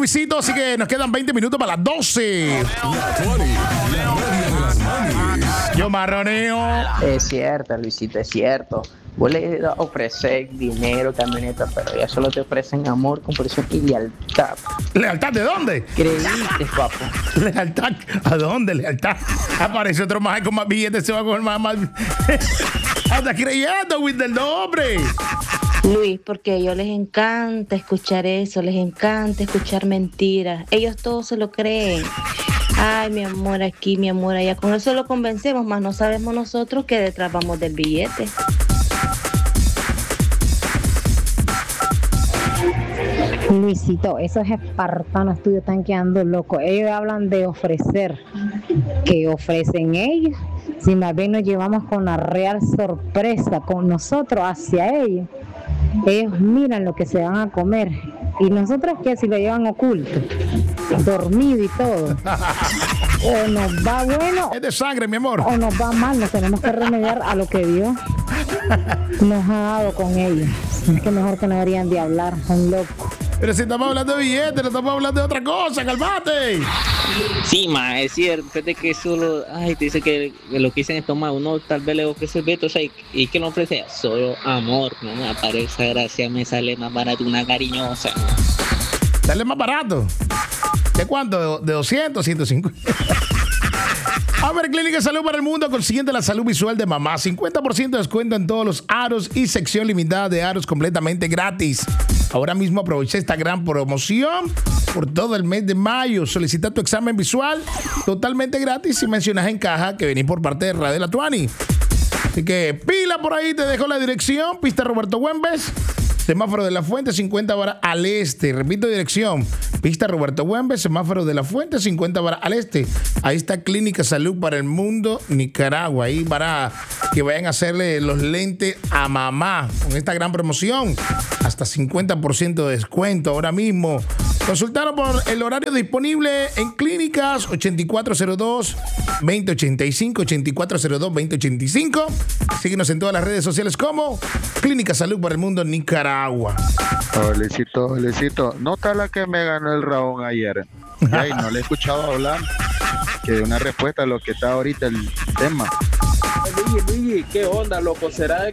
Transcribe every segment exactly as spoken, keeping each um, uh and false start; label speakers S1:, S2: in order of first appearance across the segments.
S1: Luisito, así que nos quedan veinte minutos para las doce. Yo marroneo.
S2: Es cierto, Luisito, es cierto. Vos le ofreces dinero, camioneta, pero ellas solo te ofrecen amor, comprensión y lealtad.
S1: ¿Lealtad de dónde?
S2: Creíste, papo.
S1: ¿Lealtad? ¿A dónde? ¿Lealtad? Aparece otro más con más billetes, se va a coger más. más... Anda creyendo, Wilder, no, hombre.
S3: Luis, porque a ellos les encanta escuchar eso, les encanta escuchar mentiras. Ellos todos se lo creen. Ay, mi amor aquí, mi amor allá. Con eso lo convencemos, más no sabemos nosotros que detrás vamos del billete.
S4: Luisito, esos espartanos tuyos están quedando locos. Ellos hablan de ofrecer. ¿Qué ofrecen ellos? Si más bien nos llevamos con la real sorpresa, con nosotros hacia ellos. Ellos miran lo que se van a comer. ¿Y nosotros qué? Si lo llevan oculto, dormido y todo. O nos va bueno.
S1: Es de sangre, mi amor.
S4: O nos va mal. Nos tenemos que remediar a lo que Dios nos ha dado con ellos. Es que mejor que no deberían de hablar. Son locos.
S1: Pero si estamos hablando de billetes, no estamos hablando de otra cosa, calmate.
S5: Sí, ma, es cierto, fíjate que solo, ay, te dice que, que lo que dicen es tomar, uno tal vez le ofrece el veto, o sea, y, y que le ofrece solo amor, no me aparece gracia, me sale más barato una cariñosa.
S1: ¿Sale más barato? ¿De cuánto? ¿De doscientos, ciento cincuenta? A ver, Clínica Salud para el Mundo consigue la salud visual de mamá. cincuenta por ciento de descuento en todos los aros y sección limitada de aros completamente gratis. Ahora mismo aprovecha esta gran promoción por todo el mes de mayo. Solicita tu examen visual totalmente gratis y mencionas en caja que venís por parte de Radio La Tuani. Así que pila por ahí, te dejo la dirección. Pista Roberto Güembes, semáforo de la Fuente, cincuenta varas al este. Repito dirección. Pista Roberto Güembes, semáforo de la Fuente, cincuenta varas al este. Ahí está Clínica Salud para el Mundo, Nicaragua. Ahí para que vayan a hacerle los lentes a mamá con esta gran promoción. Hasta cincuenta por ciento de descuento ahora mismo. Consultaron por el horario disponible en clínicas ochenta y cuatro cero dos, veinte ochenta y cinco, ochenta y cuatro cero dos, veinte ochenta y cinco. Síguenos en todas las redes sociales como Clínica Salud para el Mundo Nicaragua.
S6: Oh, Luisito, Luisito, ¿nota la que me ganó el Raúl ayer? Ay, no le he escuchado hablar que una respuesta a lo que está ahorita el tema.
S7: Luigi, Luigi, ¿qué onda, loco? ¿Será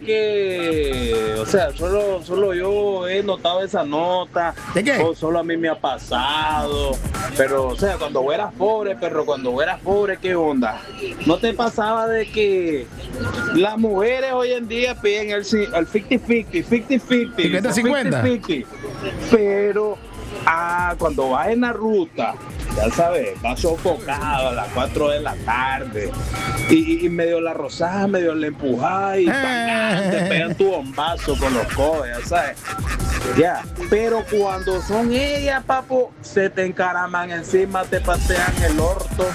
S7: que, o sea, solo, solo yo he notado esa nota?
S1: ¿De qué?
S7: O solo a mí me ha pasado. Pero, o sea, cuando eras pobre, perro, cuando eras pobre, ¿qué onda? ¿No te pasaba de que las mujeres hoy en día piden el, el cincuenta cincuenta, cincuenta cincuenta,
S1: cincuenta cincuenta?
S7: Pero, ah, cuando vas en la ruta, ya sabes, vas sofocado a las cuatro de la tarde y, y medio la rozás, medio la empujás y ¡pam! Te pegan tu bombazo con los codos, ya sabes. Ya, pero cuando son ellas, papo, se te encaraman encima, te patean el orto.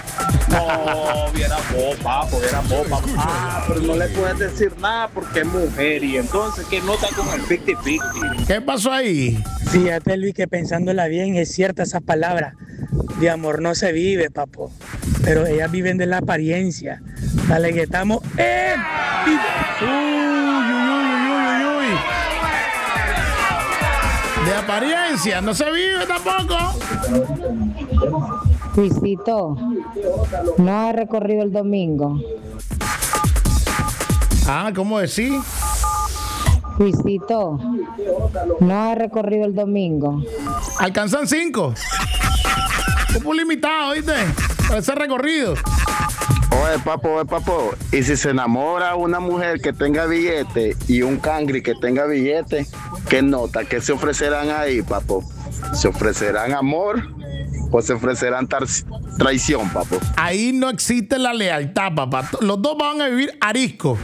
S7: No, viera vos, papo, viera vos, papá, pero no le puedes decir nada porque es mujer y entonces, ¿qué nota con el cincuenta cincuenta?
S1: ¿Qué pasó ahí?
S8: Fíjate, Luis, que pensándola bien, es cierta esa palabra. De amor no se vive, papo. Pero ellas viven de la apariencia. Dale que estamos en...
S1: Uy, uy, uy, uy, uy, uy. De apariencia, no se vive tampoco.
S4: Luisito, no ha recorrido el domingo.
S1: Ah, ¿cómo decir?
S4: Luisito, no ha recorrido el domingo.
S1: Alcanzan cinco. Un limitado, ¿viste? Para ese recorrido.
S9: Oye, papo, oye, papo. Y si se enamora una mujer que tenga billete y un cangri que tenga billete, ¿qué nota? ¿Qué se ofrecerán ahí, papo? ¿Se ofrecerán amor o se ofrecerán tar- traición, papo?
S1: Ahí no existe la lealtad, papá. Los dos van a vivir arisco.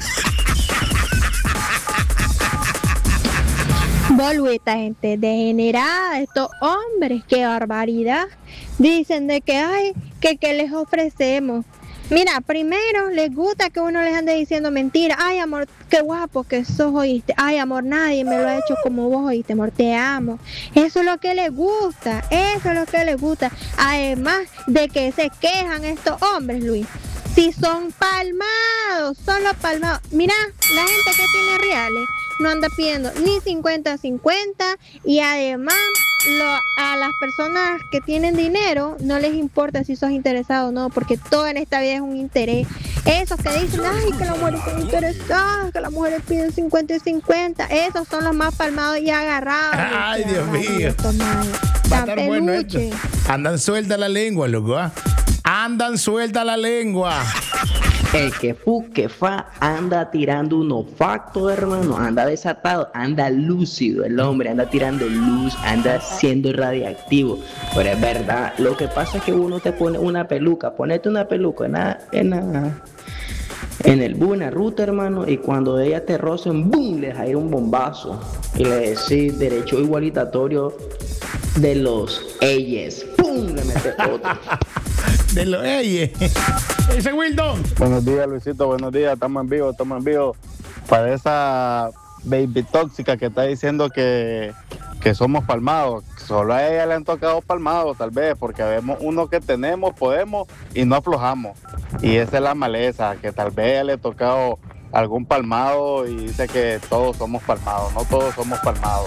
S10: Volvo esta gente degenerada, estos hombres, qué barbaridad. Dicen de que, ay, que qué les ofrecemos. Mira, primero les gusta que uno les ande diciendo mentiras. Ay, amor, qué guapo que sos, oíste. Ay, amor, nadie me lo ha hecho como vos, oíste, amor, te amo. Eso es lo que les gusta, eso es lo que les gusta. Además de que se quejan estos hombres, Luis. Si son palmados, son los palmados. Mira, la gente que tiene reales no anda pidiendo ni cincuenta cincuenta y además lo- a las personas que tienen dinero no les importa si sos interesado o no, porque todo en esta vida es un interés. Esos que dicen, ay, que las mujeres son interesadas, que las mujeres piden cincuenta y cincuenta, esos son los más palmados y agarrados.
S1: Ay,
S10: que
S1: Dios
S10: agarran
S1: mío.
S10: estos maes.
S1: Va a
S10: Tan
S1: estar bueno esto.
S10: peluche.
S1: Andan suelta la lengua, loco. ¿ah? Andan suelta la lengua.
S2: El que fu, que fa, anda tirando unos factos, hermano, anda desatado, anda lúcido el hombre, anda tirando luz, anda siendo radiactivo. Pero es verdad, lo que pasa es que uno te pone una peluca, ponete una peluca en la, en la, en el bus, en la ruta, hermano, y cuando ella te rocen, ¡boom!, le deja ir un bombazo y le decís derecho igualitatorio de los ellos, ¡pum!, le metes otro.
S1: De los eyes. Dice Wilton.
S11: Buenos días, Luisito, buenos días, estamos en vivo, estamos en vivo. Para esa baby tóxica que está diciendo que, que somos palmados, solo a ella le han tocado palmados, tal vez, porque vemos uno que tenemos, podemos y no aflojamos. Y esa es la maleza, que tal vez a ella le ha tocado algún palmado y dice que todos somos palmados, no todos somos palmados.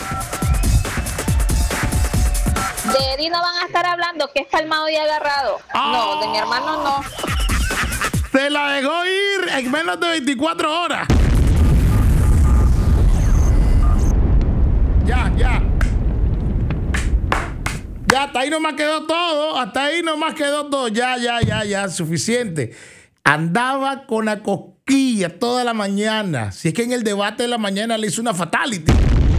S12: De Eddie no van a estar hablando que es palmado y agarrado. No, de mi hermano no.
S1: Se la dejó ir en menos de veinticuatro horas. Ya, ya. Ya, hasta ahí nomás quedó todo. Hasta ahí nomás quedó todo. Ya, ya, ya, ya. Suficiente. Andaba con la cosquilla toda la mañana. Si es que en el debate de la mañana le hizo una fatality.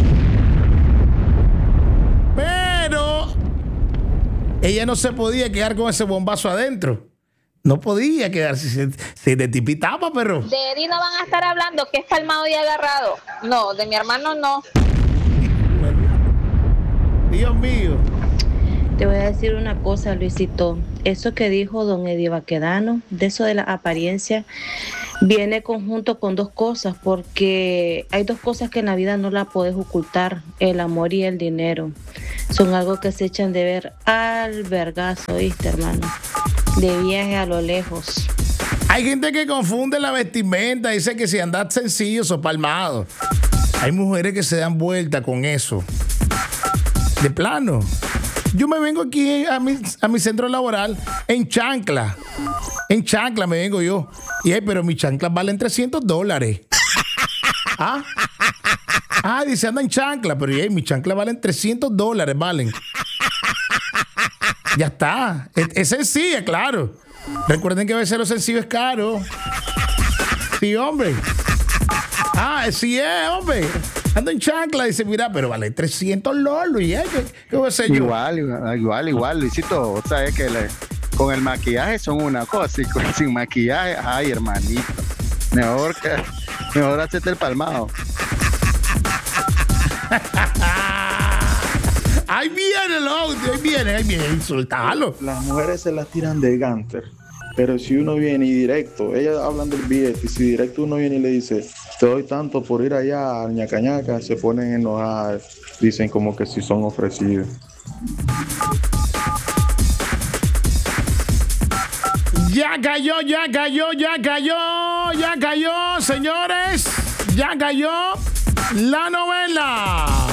S1: Pero ella no se podía quedar con ese bombazo adentro. No podía quedarse. Se, se le tipitaba, pero.
S12: De Eddie no van a estar hablando que es palmado y agarrado. No, de mi hermano no.
S1: Dios mío.
S3: Te voy a decir una cosa, Luisito. Eso que dijo don Eddie Baquedano, de eso de la apariencia, viene conjunto con dos cosas, porque hay dos cosas que en la vida no la puedes ocultar, el amor y el dinero. Son algo que se echan de ver al vergazo, ¿viste, hermano? De viaje a lo lejos.
S1: Hay gente que confunde la vestimenta, dice que si andas sencillo, sos palmado. Hay mujeres que se dan vuelta con eso. De plano. Yo me vengo aquí a mi, a mi centro laboral en chancla. En chancla me vengo yo. Y hey, pero mis chanclas valen trescientos dólares. ¿Ah? Ah, dice anda en chancla, pero hey, mis chanclas valen trescientos dólares, valen. Ya está. Es, es sencilla, claro. Recuerden que a veces lo sencillo es caro. Sí, hombre. Ah, sí es, hombre. Ando en chancla, dice, mira, pero vale trescientos lolos. ¿Y eh? ¿Qué, qué voy a hacer yo?
S6: Igual, igual, igual, Luisito. O sea, es que le, con el maquillaje son una cosa y con, sin maquillaje, ay, hermanito. Mejor que, mejor hacerte el palmado.
S1: Ahí viene el audio, ahí viene, ahí viene, insultalo.
S13: Las mujeres se las tiran de gánster, pero si uno viene y directo, ellas hablan del billete, y si directo uno viene y le dice, te doy tanto por ir allá a ñacañaca, se ponen enojadas, dicen como que si son ofrecidos.
S1: Ya cayó, ya cayó, ya cayó, ya cayó, señores, ya cayó la novela.